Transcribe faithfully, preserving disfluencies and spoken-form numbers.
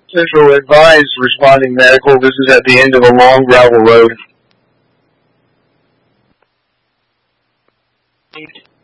Central advised responding medical. This is at the end of a long gravel road.